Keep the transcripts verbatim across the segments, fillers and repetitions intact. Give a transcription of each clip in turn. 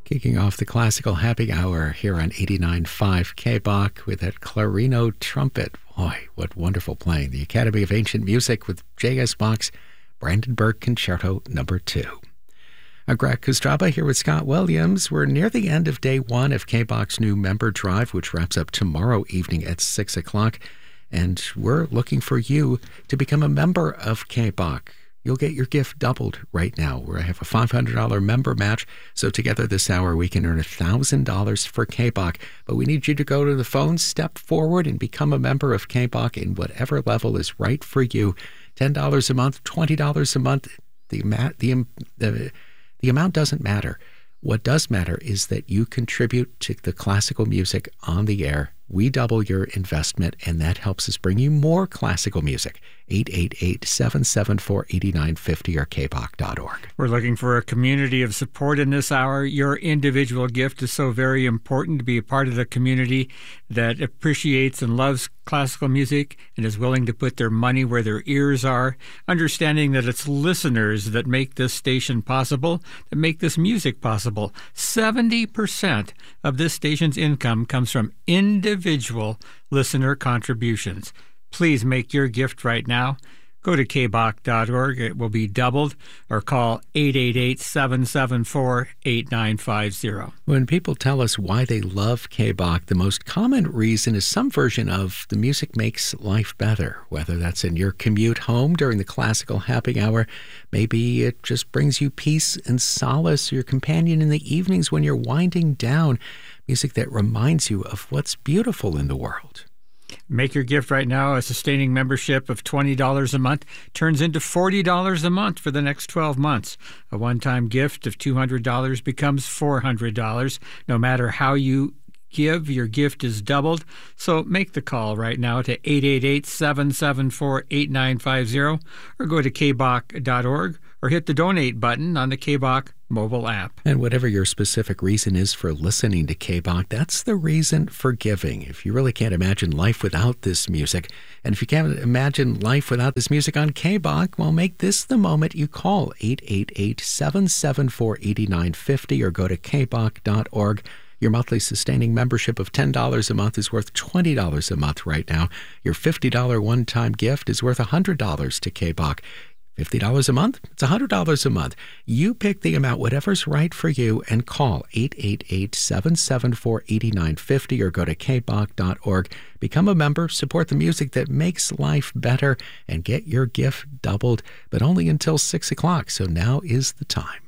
Kicking off the classical happy hour here on eighty-nine point five K B O C with that Clarino trumpet. Boy, what wonderful playing. The Academy of Ancient Music with J S. Bach's Brandenburg Concerto Number two. I'm Greg Kostraba here with Scott Williams. We're near the end of day one of K B O C's new member drive, which wraps up tomorrow evening at six o'clock. And we're looking for you to become a member of K B O C. You'll get your gift doubled right now. We have a five hundred dollars member match, so together this hour we can earn one thousand dollars for K B O C. But we need you to go to the phone, step forward, and become a member of K B O C in whatever level is right for you. ten dollars a month, twenty dollars a month, the, the, the, the amount doesn't matter. What does matter is that you contribute to the classical music on the air. We double your investment, and that helps us bring you more classical music. eight eight eight, seven seven four, eight nine five zero or k b o c dot org. We're looking for a community of support in this hour. Your individual gift is so very important to be a part of the community that appreciates and loves classical music and is willing to put their money where their ears are, understanding that it's listeners that make this station possible, that make this music possible. seventy percent of this station's income comes from individual listener contributions. Please make your gift right now. Go to k b o c dot org. It will be doubled, or call eight eight eight, seven seven four, eight nine five zero. When people tell us why they love K B O C, the most common reason is some version of the music makes life better, whether that's in your commute home during the classical happy hour. Maybe it just brings you peace and solace, your companion in the evenings when you're winding down, music that reminds you of what's beautiful in the world. Make your gift right now. A sustaining membership of twenty dollars a month turns into forty dollars a month for the next twelve months. A one-time gift of two hundred dollars becomes four hundred dollars. No matter how you give, your gift is doubled. So make the call right now to eight eight eight, seven seven four, eight nine five zero or go to k b o c dot org or hit the donate button on the K B O C mobile app. And whatever your specific reason is for listening to K B O C, that's the reason for giving. If you really can't imagine life without this music, and if you can't imagine life without this music on K B O C, well, make this the moment you call eight eight eight, seven seven four, eight nine five zero or go to k b o c dot org. Your monthly sustaining membership of ten dollars a month is worth twenty dollars a month right now. Your fifty dollars one-time gift is worth one hundred dollars to K B O C. fifty dollars a month? It's one hundred dollars a month. You pick the amount, whatever's right for you, and call eight eight eight, seven seven four, eight nine five zero or go to k b o c dot org. Become a member, support the music that makes life better, and get your gift doubled, but only until six o'clock, so now is the time.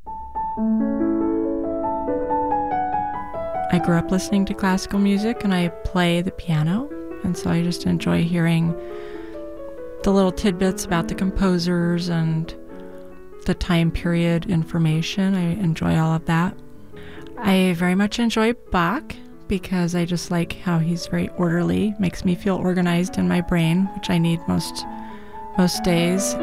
I grew up listening to classical music, and I play the piano, and so I just enjoy hearing the little tidbits about the composers and the time period information. I enjoy all of that. I very much enjoy Bach because I just like how he's very orderly, makes me feel organized in my brain, which I need most most days.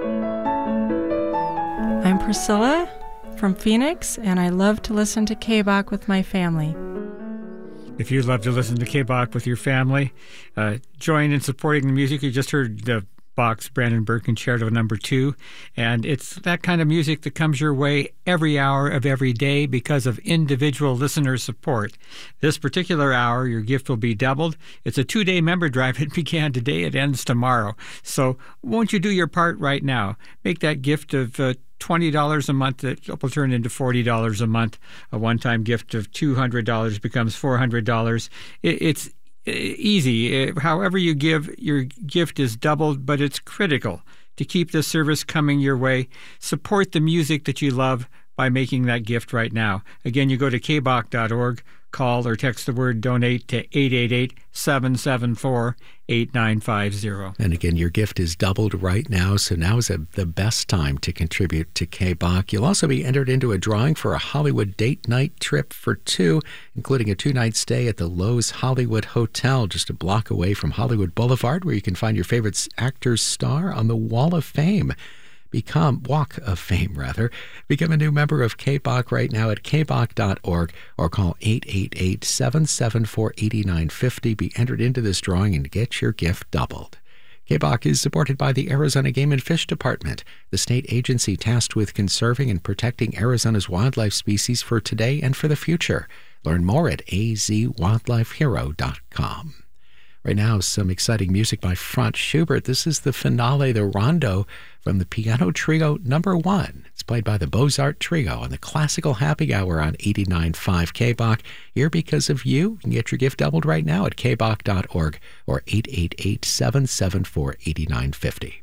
I'm Priscilla from Phoenix, and I love to listen to K B O C with my family. If you'd love to listen to K B O C with your family, uh, join in supporting the music. You just heard the Bach's Brandenburg Concerto Number two, and it's that kind of music that comes your way every hour of every day because of individual listener support. This particular hour, your gift will be doubled. It's a two-day member drive. It began today. It ends tomorrow. So won't you do your part right now? Make that gift of uh, twenty dollars a month that will turn into forty dollars a month. A one-time gift of two hundred dollars becomes four hundred dollars. It, it's easy. However you give, your gift is doubled, but it's critical to keep this service coming your way. Support the music that you love by making that gift right now. Again, you go to k b o c dot org, call or text the word donate to eight eight eight, seven seven four, eight nine five zero. And again, your gift is doubled right now, so now is a, the best time to contribute to K B O C. You'll also be entered into a drawing for a Hollywood date night trip for two, including a two-night stay at the Loews Hollywood Hotel, just a block away from Hollywood Boulevard, where you can find your favorite actor's star on the Wall of Fame. Become, Walk of Fame, rather. Become a new member of K B O C right now at k b o c dot org or call eight eight eight, seven seven four, eight nine five zero. Be entered into this drawing and get your gift doubled. K B O C is supported by the Arizona Game and Fish Department, the state agency tasked with conserving and protecting Arizona's wildlife species for today and for the future. Learn more at a z wildlife hero dot com. Right now, some exciting music by Franz Schubert. This is the finale, the rondo, from the Piano Trio number one. It's played by the Beaux-Art Trio on the Classical Happy Hour on eighty-nine point five K B O C. Here because of you. You can get your gift doubled right now at k b o c dot org or eight eight eight, seven seven four, eight nine five zero.